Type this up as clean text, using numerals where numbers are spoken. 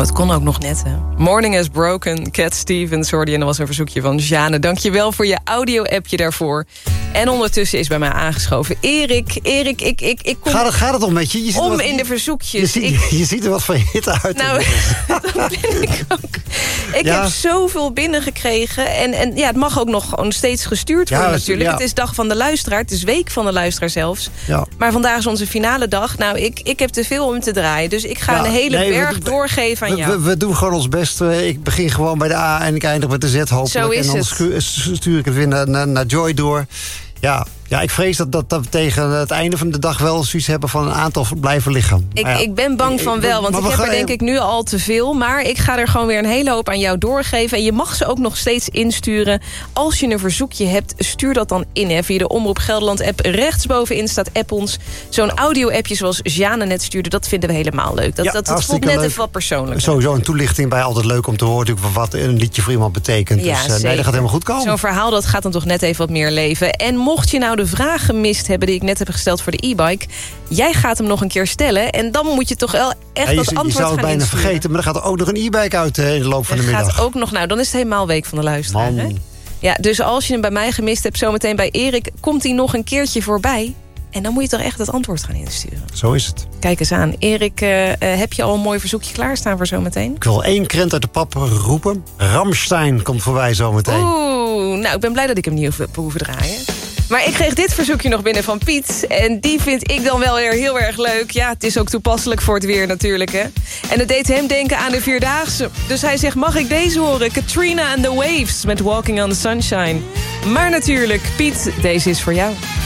het kon ook nog net, hè. Morning has broken, Cat Stevens hoorde je. En dat was een verzoekje van Jeanne. Dankjewel voor je audio-appje daarvoor. En ondertussen is bij mij aangeschoven Erik, ik kom... Gaat het om met je? In de verzoekjes. Je ziet er wat van hitte uit. Nou, dat ben ik ook. Ik heb zoveel binnengekregen. En ja, het mag ook nog gewoon steeds gestuurd worden natuurlijk. Ja. Het is dag van de luisteraar. Het is week van de luisteraar zelfs. Ja. Maar vandaag is onze finale dag. Nou, ik heb te veel om te draaien. Dus ik ga een hele berg doorgeven aan jou. We doen gewoon ons best. Ik begin gewoon bij de A en ik eindig met de Z hopelijk. Zo is en dan stuur ik het weer naar Joy door. Ja, ik vrees dat we tegen het einde van de dag wel zoiets hebben van een aantal blijven liggen. Ik ben bang van wel, want ik heb er denk ik nu al te veel. Maar ik ga er gewoon weer een hele hoop aan jou doorgeven. En je mag ze ook nog steeds insturen. Als je een verzoekje hebt, stuur dat dan in. Hè, via de Omroep Gelderland app. Rechtsbovenin staat app ons. Zo'n audio-appje zoals Jeanne net stuurde, dat vinden we helemaal leuk. Dat voelt net even wat persoonlijk. Sowieso een toelichting bij altijd leuk om te horen natuurlijk wat een liedje voor iemand betekent. Ja, dus nee, dat gaat helemaal goed komen. Zo'n verhaal dat gaat dan toch net even wat meer leven. En mocht je nou de vraag gemist hebben die ik net heb gesteld voor de e-bike, jij gaat hem nog een keer stellen en dan moet je toch wel echt dat antwoord gaan insturen. Je zou het bijna vergeten, maar er gaat er ook nog een e-bike uit in de loop van de middag. Gaat ook nog, nou dan is het helemaal week van de luisteraar. Hè? Ja, dus als je hem bij mij gemist hebt, zometeen bij Erik, komt hij nog een keertje voorbij. En dan moet je toch echt het antwoord gaan insturen. Zo is het. Kijk eens aan. Erik, heb je al een mooi verzoekje klaarstaan voor zometeen? Ik wil 1 krent uit de pap roepen. Rammstein komt voorbij zometeen. Oeh, nou ik ben blij dat ik hem niet hoef draaien. Maar ik kreeg dit verzoekje nog binnen van Piet. En die vind ik dan wel weer heel erg leuk. Ja, het is ook toepasselijk voor het weer natuurlijk, hè. En het deed hem denken aan de Vierdaagse. Dus hij zegt, mag ik deze horen? Katrina and the Waves met Walking on the Sunshine. Maar natuurlijk, Piet, deze is voor jou.